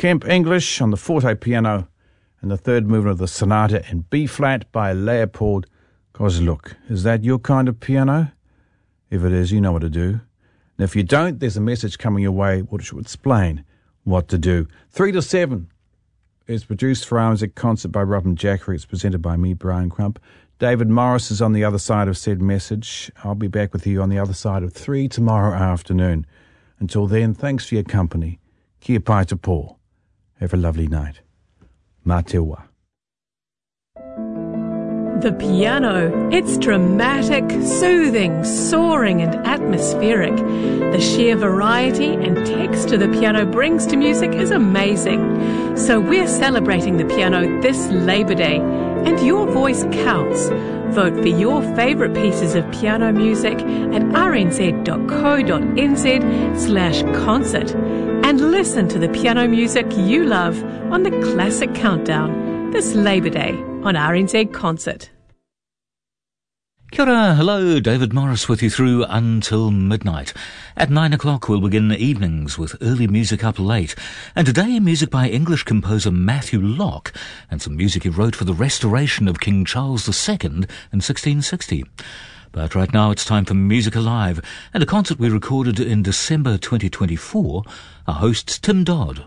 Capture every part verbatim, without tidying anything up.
Kemp English on the forte piano, and the third movement of the Sonata in B-flat by Leopold Kozluk. Is that your kind of piano? If it is, you know what to do. And if you don't, there's a message coming your way which will explain what to do. Three to seven is produced for our music concert by Robin Jackery. It's presented by me, Brian Crump. David Morris is on the other side of said message. I'll be back with you on the other side of three tomorrow afternoon. Until then, thanks for your company. Kia pai te pō. Have a lovely night. Mā te ua. The piano. It's dramatic, soothing, soaring and atmospheric. The sheer variety and texture the piano brings to music is amazing. So we're celebrating the piano this Labour Day, and your voice counts. Vote for your favourite pieces of piano music at rnz.co.nz slash concert and listen to the piano music you love on the Classic Countdown this Labour Day on R N Z Concert. Kia ora, hello, David Morris with you through until midnight. At nine o'clock we'll begin evenings with early music up late. And today music by English composer Matthew Locke and some music he wrote for the restoration of King Charles the Second in sixteen sixty. But right now it's time for Music Alive and a concert we recorded in December twenty twenty-four. Our host Tim Dodd.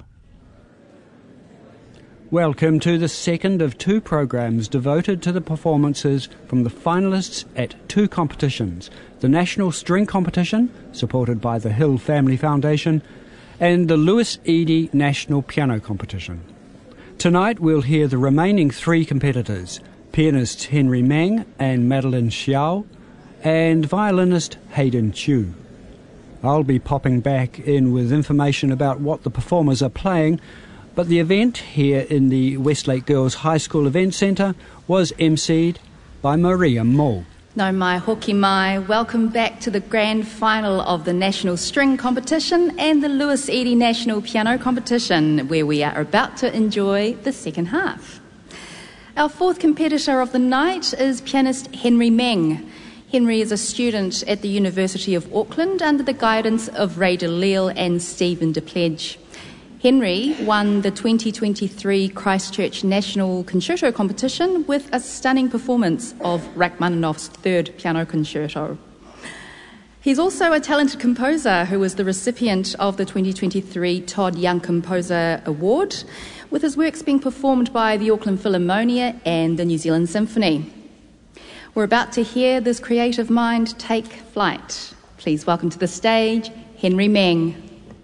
Welcome to the second of two programs devoted to the performances from the finalists at two competitions, the National String Competition, supported by the Hill Family Foundation, and the Lewis Eady National Piano Competition. Tonight we'll hear the remaining three competitors, pianists Henry Meng and Madeline Xiao, and violinist Hayden Chu. I'll be popping back in with information about what the performers are playing, but the event here in the Westlake Girls High School Event Centre was emceed by Maria Mo. No mai hoki mai. Welcome back to the grand final of the National String Competition and the Lewis Eady National Piano Competition, where we are about to enjoy the second half. Our fourth competitor of the night is pianist Henry Meng. Henry is a student at the University of Auckland under the guidance of Ray DeLille and Stephen DePledge. Henry won the twenty twenty-three Christchurch National Concerto Competition with a stunning performance of Rachmaninoff's Third Piano Concerto. He's also a talented composer who was the recipient of the twenty twenty-three Todd Young Composer Award, with his works being performed by the Auckland Philharmonia and the New Zealand Symphony. We're about to hear this creative mind take flight. Please welcome to the stage, Henry Meng.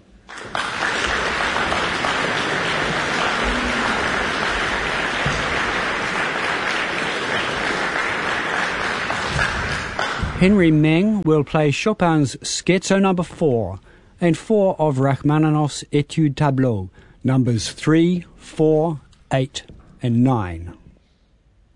Henry Meng will play Chopin's Scherzo number four and four of Rachmaninoff's Etude Tableau, numbers three, four, eight and nine.